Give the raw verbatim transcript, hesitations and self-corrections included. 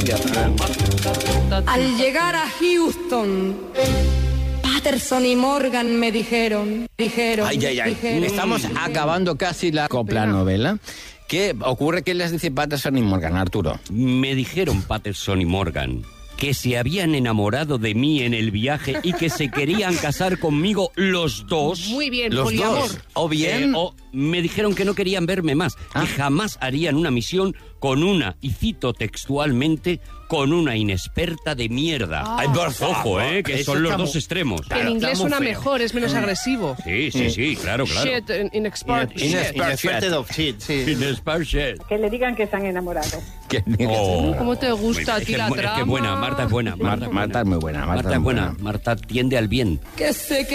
India. Al llegar a Houston, Patterson y Morgan me dijeron, dijeron, Ay, ay, ay. dijeron, Estamos dijeron. acabando casi la copla novela. ¿Qué ocurre? ¿Qué les dice Patterson y Morgan, Arturo? Me dijeron Patterson y Morgan que se habían enamorado de mí en el viaje y que se querían casar conmigo los dos. Muy bien, Los poliamor. dos. O bien... Eh, o me dijeron que no querían verme más, Ah. que jamás harían una misión con una, y cito textualmente, con una inexperta de mierda. Ah. Ay, por Ojo, favor, eh, que eso son los está dos muy- extremos. Que en inglés está muy suena feo. mejor, es menos agresivo. Sí, sí, sí, claro, claro. Shit, in- inexpert shit. Inexpert of shit, sí. Inexpert shit. Que le digan que se han enamorado. Que- Oh. ¿Cómo te gusta a Es ti que la es bu- es que trama? buena, Marta es buena. Marta, Marta es muy buena. Marta, Marta es buena, Marta tiende al bien. Que sé que